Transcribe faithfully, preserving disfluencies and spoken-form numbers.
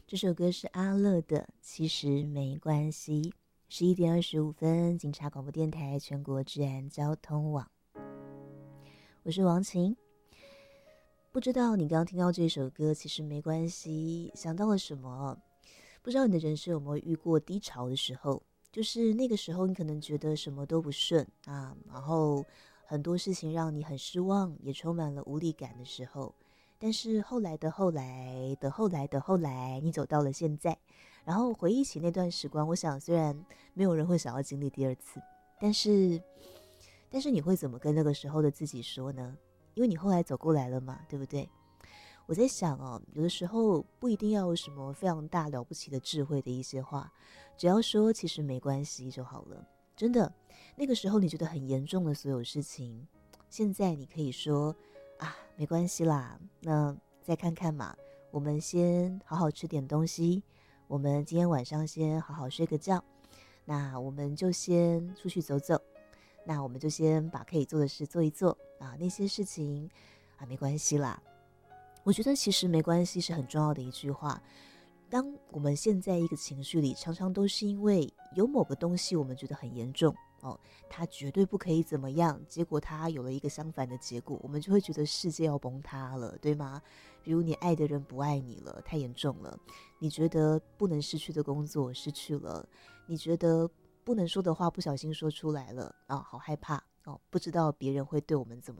这首歌是阿乐的《其实没关系》。十一点二十五分，警察广播电台全国治安交通网，我是王晴。不知道你刚刚听到这首歌，其实没关系，想到了什么？不知道你的人生有没有遇过低潮的时候？就是那个时候，你可能觉得什么都不顺啊，然后很多事情让你很失望，也充满了无力感的时候。但是后来的后来的后来的后来，你走到了现在，然后回忆起那段时光，我想虽然没有人会想要经历第二次，但是，但是你会怎么跟那个时候的自己说呢？因为你后来走过来了嘛，对不对？我在想哦，有的时候不一定要有什么非常大了不起的智慧的一些话，只要说其实没关系就好了。真的，那个时候你觉得很严重的所有事情，现在你可以说啊，没关系啦，那再看看嘛，我们先好好吃点东西，我们今天晚上先好好睡个觉，那我们就先出去走走，那我们就先把可以做的事做一做啊，那些事情啊，没关系啦。我觉得其实没关系是很重要的一句话。当我们现在一个情绪里，常常都是因为有某个东西我们觉得很严重哦，它绝对不可以怎么样，结果它有了一个相反的结果，我们就会觉得世界要崩塌了，对吗？比如你爱的人不爱你了，太严重了；你觉得不能失去的工作失去了，你觉得不能说的话不小心说出来了啊，好害怕哦，不知道别人会对我们怎么